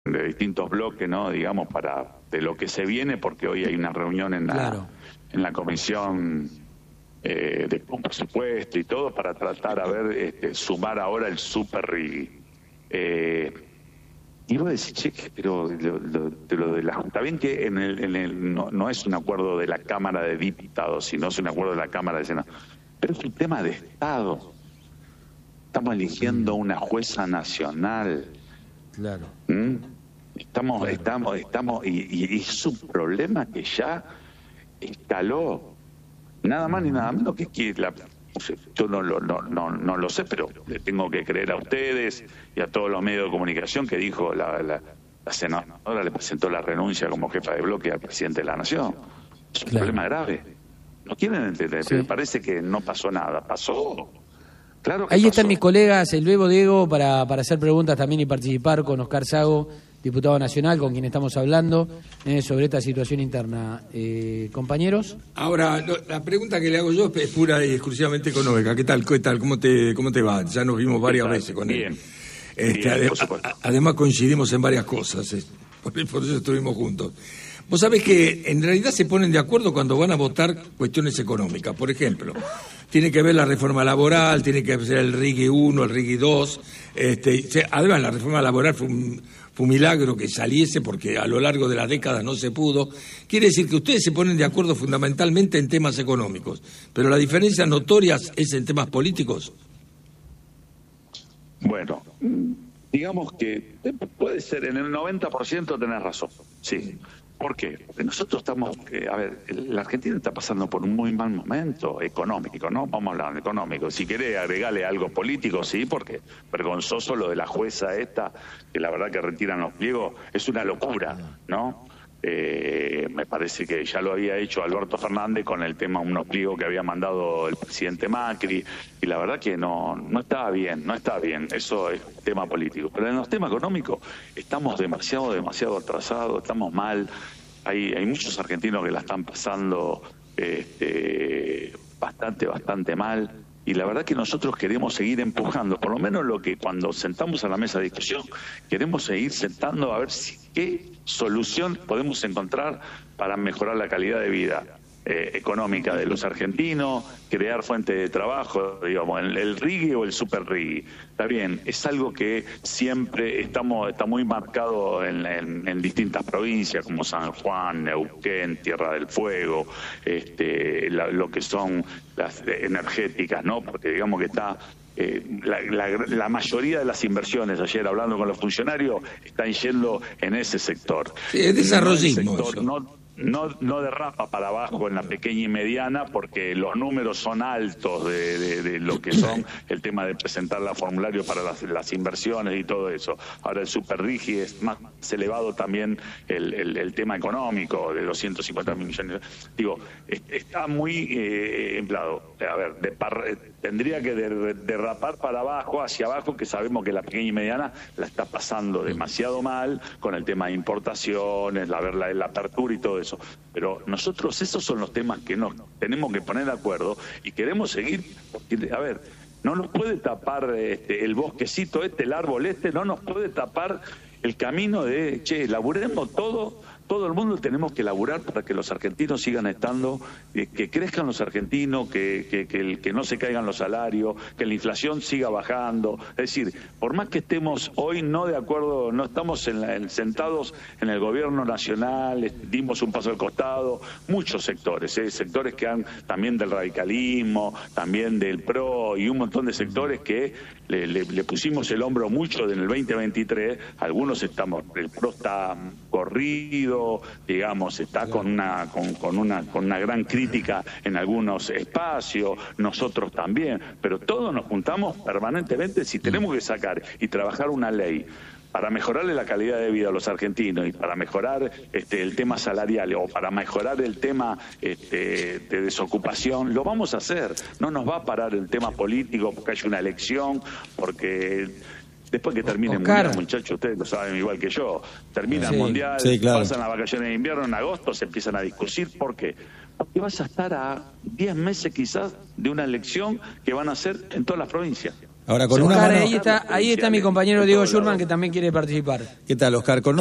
de distintos bloques, ¿no? Digamos, de lo que se viene, porque hoy hay una reunión en la comisión de un presupuesto y todo para tratar a ver sumar ahora el super RIGI. Y vos decís, che, pero lo de la, está bien que no es un acuerdo de la Cámara de Diputados, sino es un acuerdo de la Cámara de Senado, pero es un tema de Estado. Estamos eligiendo una jueza nacional. Claro. Estamos, y es un problema que ya escaló. Nada más ni nada menos que yo no lo sé, pero le tengo que creer a ustedes y a todos los medios de comunicación que dijo la senadora, le presentó la renuncia como jefa de bloque al presidente de la Nación. Es un problema grave. No quieren entender, me parece que no pasó nada. Pasó. Claro que ahí pasó. Están mis colegas, el Bebo, Diego, para hacer preguntas también y participar con Oscar Sago, diputado nacional, con quien estamos hablando sobre esta situación interna. Compañeros. Ahora, la pregunta que le hago yo es pura y exclusivamente económica. ¿Qué tal? ¿Cómo te va? Ya nos vimos varias veces con él. Bien, además coincidimos en varias cosas, por eso estuvimos juntos. Vos sabés que en realidad se ponen de acuerdo cuando van a votar cuestiones económicas. Por ejemplo, tiene que ver la reforma laboral, tiene que ser el RIGI 1, el RIGI 2. Además, la reforma laboral fue un milagro que saliese porque a lo largo de las décadas no se pudo. Quiere decir que ustedes se ponen de acuerdo fundamentalmente en temas económicos, pero la diferencia notoria es en temas políticos. Bueno, digamos que puede ser, en el 90% tenés razón, sí. ¿Por qué? Porque nosotros estamos, la Argentina está pasando por un muy mal momento económico, ¿no? Vamos a hablar de económico. Si querés agregarle algo político, sí, porque vergonzoso lo de la jueza esta, que la verdad que retiran los pliegos, es una locura, ¿no? Me parece que ya lo había hecho Alberto Fernández con el tema, unos pliegos que había mandado el presidente Macri, y la verdad que no estaba bien, eso es tema político. Pero en los temas económicos estamos demasiado atrasados, estamos mal, hay muchos argentinos que la están pasando bastante mal, y la verdad que nosotros queremos seguir empujando, por lo menos lo que cuando sentamos a la mesa de discusión, queremos seguir sentando a ver qué solución podemos encontrar para mejorar la calidad de vida económica de los argentinos, crear fuentes de trabajo, digamos, el RIGI o el super RIGI. Está bien, es algo que siempre está muy marcado en distintas provincias como San Juan, Neuquén, Tierra del Fuego, lo que son las energéticas, ¿no? Porque digamos que está la mayoría de las inversiones, ayer hablando con los funcionarios, están yendo en ese sector. Sí, es desarrollismo. No derrapa para abajo en la pequeña y mediana, porque los números son altos de lo que son el tema de presentar la formulario para las inversiones y todo eso. Ahora el super RIGI es más elevado también el tema económico de 250 millones. Digo, está muy empleado. A ver, tendría que derrapar para abajo, hacia abajo, que sabemos que la pequeña y mediana la está pasando demasiado mal con el tema de importaciones, la apertura y todo eso. Pero nosotros, esos son los temas que nos tenemos que poner de acuerdo y queremos seguir, porque, a ver, no nos puede tapar el bosquecito el árbol no nos puede tapar el camino de, laburemos todo el mundo tenemos que laburar para que los argentinos sigan estando, que crezcan los argentinos, que no se caigan los salarios, que la inflación siga bajando. Es decir, por más que estemos hoy no de acuerdo, no estamos sentados en el gobierno nacional, dimos un paso al costado, muchos sectores, sectores que han también del radicalismo, también del PRO y un montón de sectores que le pusimos el hombro mucho en el 2023, algunos estamos, el PRO está corrido, digamos, está con una gran crítica en algunos espacios, nosotros también, pero todos nos juntamos permanentemente si tenemos que sacar y trabajar una ley para mejorarle la calidad de vida a los argentinos y para mejorar el tema salarial o para mejorar el tema de desocupación, lo vamos a hacer. No nos va a parar el tema político porque hay una elección, porque después que termine el Mundial, muchachos, ustedes lo saben igual que yo, termina el Mundial, pasan las vacaciones de invierno, en agosto se empiezan a discutir. ¿Por qué? Porque vas a estar a 10 meses quizás de una elección que van a hacer en todas las provincias. Ahora con una Oscar, mano... ahí está mi compañero Diego Schurman, que también quiere participar. ¿Qué tal, Oscar? Con